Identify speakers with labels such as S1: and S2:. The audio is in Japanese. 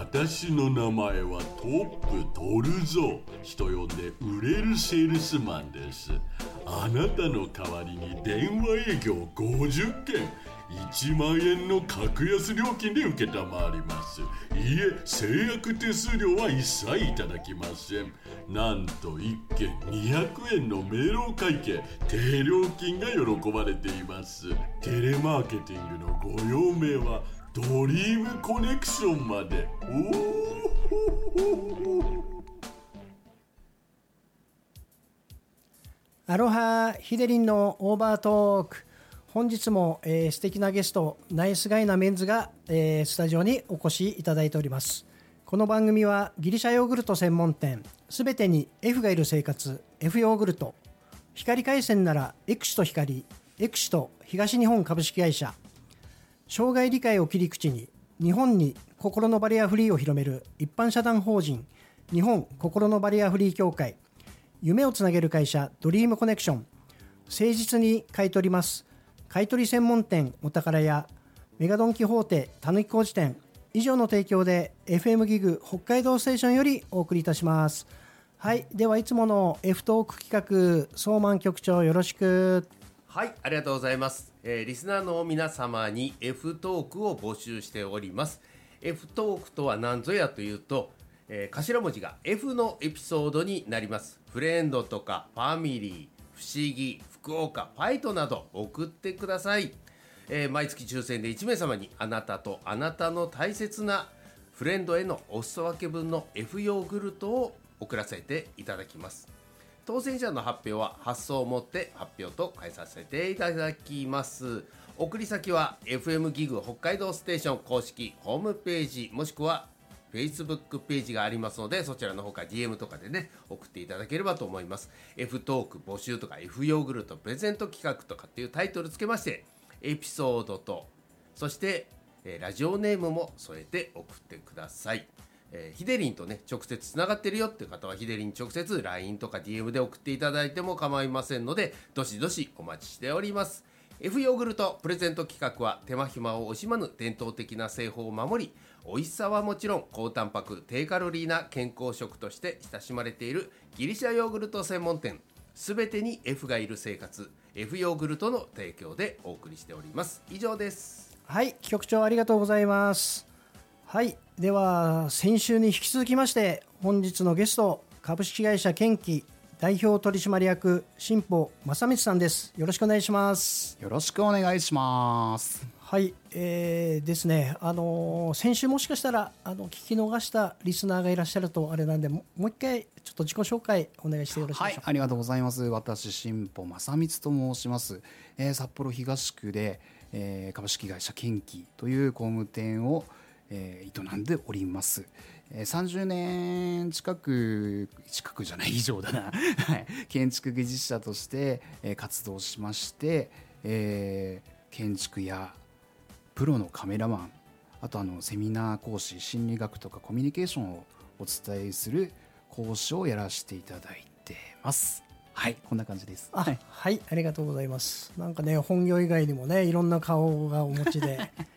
S1: 私の名前はトップトルゾ。人呼んで売れるセールスマンです。あなたの代わりに電話営業50件、1万円の格安料金で受けたまわります。いえ、制約手数料は一切いただきません。なんと1件200円の明朗会計、低料金が喜ばれています。テレマーケティングのご用命はドリームコネクションまで。
S2: アロハ、ヒデリンのオーバートーク。本日も、素敵なゲスト、ナイスガイなメンズが、スタジオにお越しいただいております。この番組はギリシャヨーグルト専門店、すべてに F がいる生活、F ヨーグルト、光回線ならエクシト光、エクシト東日本株式会社、障害理解を切り口に日本に心のバリアフリーを広める一般社団法人日本心のバリアフリー協会、夢をつなげる会社ドリームコネクション、誠実に買い取ります買取専門店お宝屋、メガドンキホーテたぬき工事店、以上の提供で FM ギグ北海道ステーションよりお送りいたします。はい、ではいつもの F トーク企画、相馬局長よろしく。
S3: はい、ありがとうございます。リスナーの皆様に F トークを募集しております。F トークとは何ぞやというと、頭文字が F のエピソードになります。フレンドとかファミリー、不思議、福岡、ファイトなど送ってください。毎月抽選で1名様にあなたとあなたの大切なフレンドへのお裾分け分の F ヨーグルトを送らせていただきます。当選者の発表は発送をもって発表と返させていただきます。送り先は FM ギグ北海道ステーション公式ホームページもしくは Facebook ページがありますので、そちらの方から DM とかでね送っていただければと思います。 F トーク募集とか F ヨーグルトプレゼント企画とかっていうタイトルつけまして、エピソードとそして、ラジオネームも添えて送ってください。ヒデリンとね直接つながってるよっていう方はヒデリン直接 LINE とか DM で送っていただいても構いませんので、どしどしお待ちしております。 F ヨーグルトプレゼント企画は手間暇を惜しまぬ伝統的な製法を守り、美味しさはもちろん高タンパク低カロリーな健康食として親しまれているギリシャヨーグルト専門店、すべてに F がいる生活 F ヨーグルトの提供でお送りしております。以上です。
S2: はい、局長ありがとうございます。はい、では先週に引き続きまして本日のゲスト、株式会社ケンキ代表取締役新保正光さんです。よろしくお願いします。
S4: よろしくお願いします。
S2: はい、ですね、先週もしかしたら聞き逃したリスナーがいらっしゃるとあれなんで、もう一回ちょっと自己紹介お願いしてよろしいでしょうか。
S4: はい、ありがとうございます。私新保正光と申します。札幌東区で、株式会社ケンキという工務店を営んでおります。30年近くじゃない以上だな、はい、建築技術者として、活動しまして、建築やプロのカメラマン、あとセミナー講師、心理学とかコミュニケーションをお伝えする講師をやらせていただいてます。はい、こんな感じです。
S2: はい、ありがとうございます。なんかね、本業以外にもね、いろんな顔がお持ちで